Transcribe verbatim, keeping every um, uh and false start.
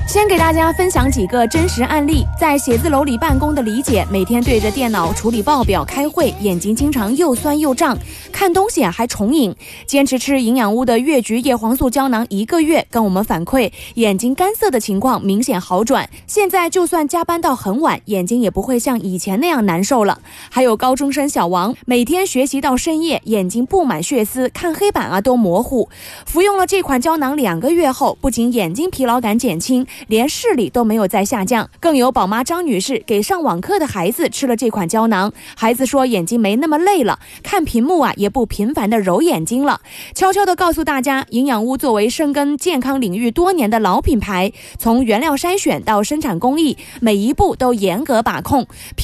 先给大家分享几个真实案例。在写字楼里办公的李姐，每天对着电脑处理报表、开会，眼睛经常又酸又胀，看东西还重影。坚持吃营养屋的越橘叶黄素胶囊一个月，跟我们反馈眼睛干涩的情况明显好转。现在就算加班到很晚，眼睛也不会像以前那样难受了。还有高中生小王，每天学习到深夜，眼睛布满血丝，看黑板啊都模糊。服用了这款胶囊两个月后，不仅眼睛疲劳感减轻，连视力都没有再下降。更有宝妈张女士给上网课的孩子吃了这款胶囊，孩子说眼睛没那么累了，看屏幕啊也不频繁的揉眼睛了。悄悄的告诉大家，营养屋作为深耕健康领域多年的老品牌，从原料筛选到生产工艺，每一步都严格把控。